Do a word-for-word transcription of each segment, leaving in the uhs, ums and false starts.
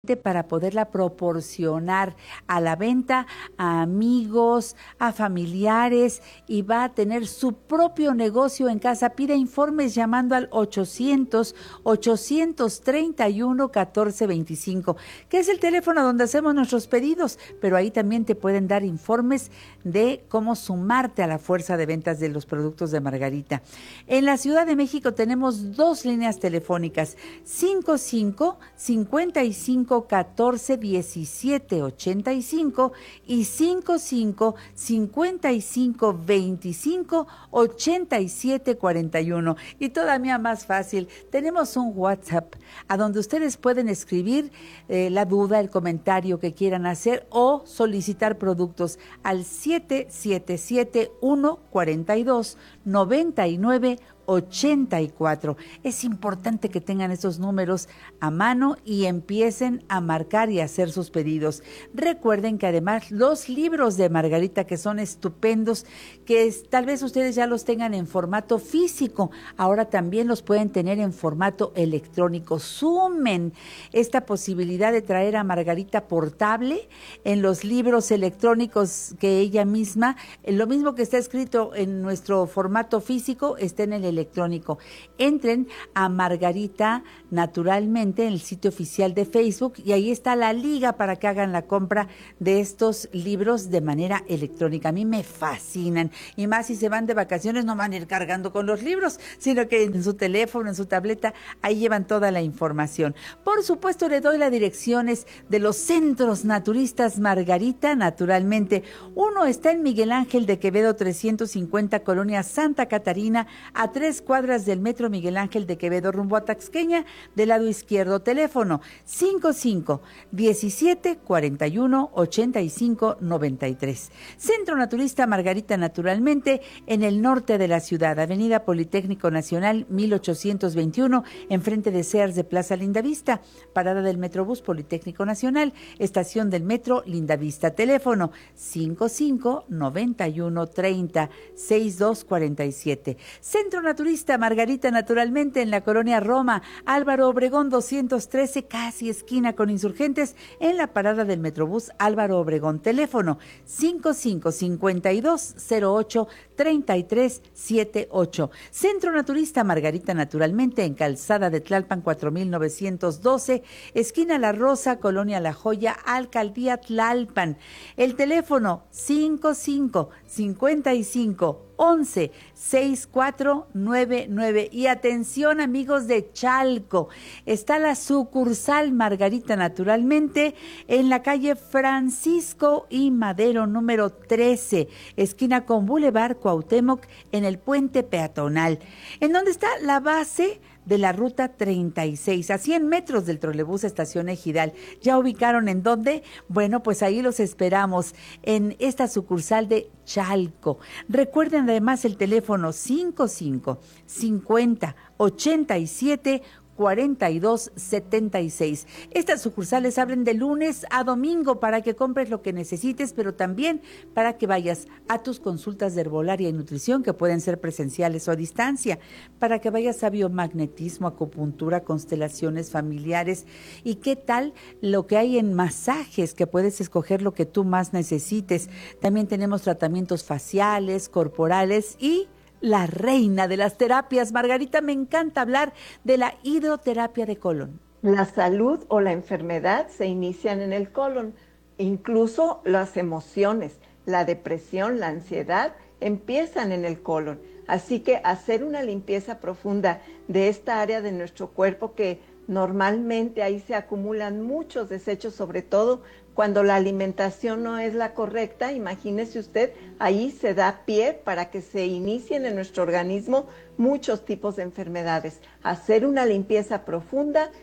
para poderla proporcionar a la venta a amigos, a familiares, y va a tener su propio negocio en casa. Pida informes llamando al ochocientos, ochocientos treinta y uno, catorce veinticinco, que es el teléfono donde hacemos nuestros pedidos, pero ahí también te pueden dar informes de cómo sumarte a la fuerza de ventas de los productos de Margarita. En la Ciudad de México tenemos dos líneas telefónicas, cincuenta y cinco, cincuenta y cinco, catorce, diecisiete, ochenta y cinco y cincuenta y cinco, cincuenta y cinco, veinticinco, ochenta y siete, cuarenta y uno. Y todavía más fácil, tenemos un WhatsApp a donde ustedes pueden escribir eh, la duda, el comentario que quieran hacer o solicitar productos al siete siete siete, uno cuatro dos, nueve nueve ochenta y cuatro. Es importante que tengan esos números a mano y empiecen a marcar y a hacer sus pedidos. Recuerden que además los libros de Margarita, que son estupendos, que es, tal vez ustedes ya los tengan en formato físico, ahora también los pueden tener en formato electrónico. Sumen esta posibilidad de traer a Margarita portable en los libros electrónicos que ella misma, lo mismo que está escrito en nuestro formato físico, está en el electrónico. Entren a Margarita Naturalmente en el sitio oficial de Facebook y ahí está la liga para que hagan la compra de estos libros de manera electrónica. A mí me fascinan, y más si se van de vacaciones, no van a ir cargando con los libros, sino que en su teléfono, en su tableta, ahí llevan toda la información. Por supuesto, le doy las direcciones de los centros naturistas Margarita Naturalmente. Uno está en Miguel Ángel de Quevedo trescientos cincuenta, Colonia Santa Catarina, a tres cuadras del Metro Miguel Ángel de Quevedo, rumbo a Taxqueña, del lado izquierdo. Teléfono cincuenta y cinco, diecisiete, cuarenta y uno, ochenta y cinco, noventa y tres. Centro Naturista Margarita Naturalmente, en el norte de la ciudad, Avenida Politécnico Nacional mil ochocientos veintiuno, enfrente de Sears de Plaza Lindavista, parada del Metrobús Politécnico Nacional, estación del Metro Lindavista. Teléfono cincuenta y cinco, noventa y uno, treinta, sesenta y dos cuarenta y siete. Centro Naturista Margarita Naturalmente, en la colonia Roma, Álvaro Obregón doscientos trece, casi esquina con Insurgentes, en la parada del Metrobús Álvaro Obregón. Teléfono cincuenta y cinco, cincuenta y dos, cero ocho, treinta y tres setenta y ocho. Centro Naturista Margarita Naturalmente, en Calzada de Tlalpan cuatro mil novecientos doce, esquina La Rosa, colonia La Joya, Alcaldía Tlalpan. El teléfono cincuenta y cinco, cincuenta y cinco, once, sesenta y cuatro noventa y nueve. Y atención, amigos de Chalco, está la sucursal Margarita Naturalmente en la calle Francisco y Madero número trece, esquina con Boulevard Cuauhtémoc, en el puente peatonal, en donde está la base de la ruta treinta y seis, a cien metros del trolebús Estación Ejidal. ¿Ya ubicaron en dónde? Bueno, pues ahí los esperamos, en esta sucursal de Chalco. Recuerden además el teléfono cincuenta y cinco, cincuenta, ochenta y siete, cuarenta y dos, setenta y seis. Estas sucursales abren de lunes a domingo para que compres lo que necesites, pero también para que vayas a tus consultas de herbolaria y nutrición, que pueden ser presenciales o a distancia, para que vayas a biomagnetismo, acupuntura, constelaciones familiares, y qué tal lo que hay en masajes, que puedes escoger lo que tú más necesites. También tenemos tratamientos faciales, corporales y la reina de las terapias. Margarita, me encanta hablar de la hidroterapia de colon. La salud o la enfermedad se inician en el colon, incluso las emociones, la depresión, la ansiedad empiezan en el colon. Así que hacer una limpieza profunda de esta área de nuestro cuerpo, que normalmente ahí se acumulan muchos desechos, sobre todo cuando la alimentación no es la correcta. Imagínese usted, ahí se da pie para que se inicien en nuestro organismo muchos tipos de enfermedades. Hacer una limpieza profunda,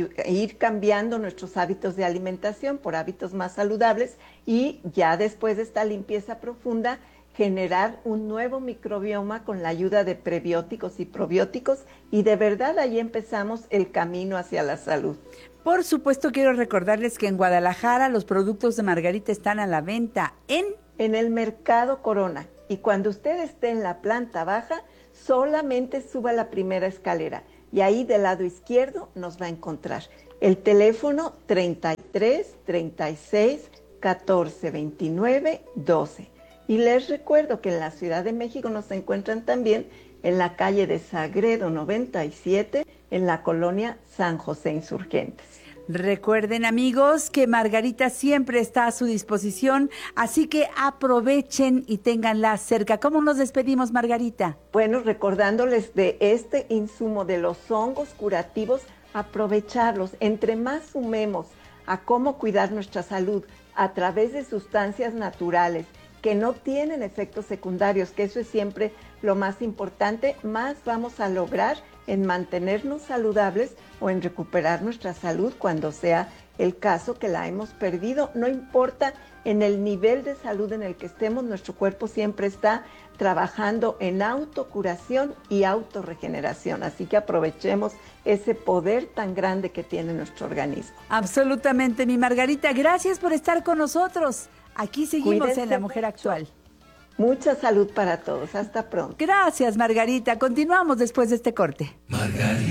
ir cambiando nuestros hábitos de alimentación por hábitos más saludables, y ya después de esta limpieza profunda, generar un nuevo microbioma con la ayuda de prebióticos y probióticos, y de verdad ahí empezamos el camino hacia la salud. Por supuesto, quiero recordarles que en Guadalajara los productos de Margarita están a la venta en... En el Mercado Corona, y cuando usted esté en la planta baja, solamente suba la primera escalera y ahí del lado izquierdo nos va a encontrar. El teléfono treinta y tres, treinta y seis, catorce, veintinueve, doce. Y les recuerdo que en la Ciudad de México nos encuentran también en la calle de Sagredo noventa y siete, en la colonia San José Insurgentes. Recuerden, amigos, que Margarita siempre está a su disposición, así que aprovechen y ténganla cerca. ¿Cómo nos despedimos, Margarita? Bueno, recordándoles de este insumo de los hongos curativos, aprovecharlos. Entre más sumemos a cómo cuidar nuestra salud a través de sustancias naturales que no tienen efectos secundarios, que eso es siempre lo más importante, más vamos a lograr en mantenernos saludables o en recuperar nuestra salud cuando sea el caso que la hemos perdido. No importa en el nivel de salud en el que estemos, nuestro cuerpo siempre está trabajando en autocuración y autorregeneración. Así que aprovechemos ese poder tan grande que tiene nuestro organismo. Absolutamente, mi Margarita. Gracias por estar con nosotros. Aquí seguimos Cuídense en La Mujer mucho. Actual. Mucha salud para todos. Hasta pronto. Gracias, Margarita. Continuamos después de este corte. Margarita.